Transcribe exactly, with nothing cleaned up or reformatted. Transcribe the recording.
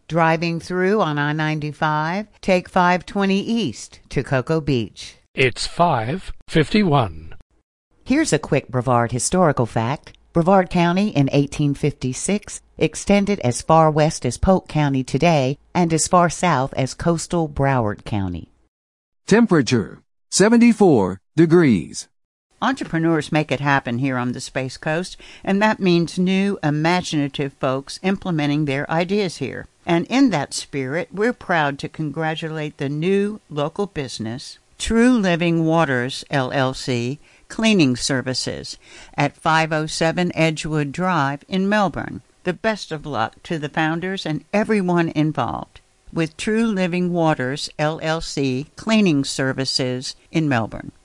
Driving through on I ninety-five, take five twenty east to Cocoa Beach. It's five fifty-one. Here's a quick Brevard historical fact. Brevard County in eighteen fifty-six extended as far west as Polk County today and as far south as coastal Broward County. Temperature, seventy-four degrees. Entrepreneurs make it happen here on the Space Coast, and that means new, imaginative folks implementing their ideas here. And in that spirit, we're proud to congratulate the new local business, True Living Waters, L L C, Cleaning Services, at five oh seven Edgewood Drive in Melbourne. The best of luck to the founders and everyone involved with True Living Waters, L L C, Cleaning Services in Melbourne.